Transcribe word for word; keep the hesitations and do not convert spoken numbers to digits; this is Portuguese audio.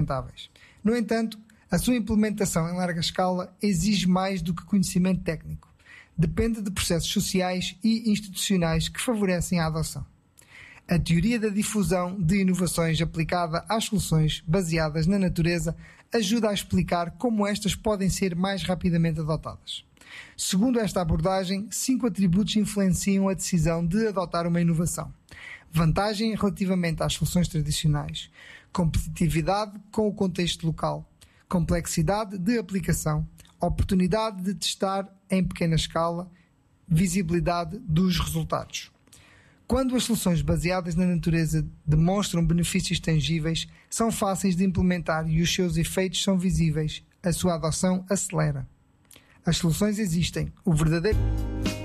sustentáveis. No entanto, a sua implementação em larga escala exige mais do que conhecimento técnico. Depende de processos sociais e institucionais que favorecem a adoção. A teoria da difusão de inovações aplicada às soluções baseadas na natureza ajuda a explicar como estas podem ser mais rapidamente adotadas. Segundo esta abordagem, cinco atributos influenciam a decisão de adotar uma inovação. Vantagem relativamente às soluções tradicionais, competitividade com o contexto local, complexidade de aplicação, oportunidade de testar em pequena escala, visibilidade dos resultados. Quando as soluções baseadas na natureza demonstram benefícios tangíveis, são fáceis de implementar e os seus efeitos são visíveis, a sua adoção acelera. As soluções existem. O verdadeiro...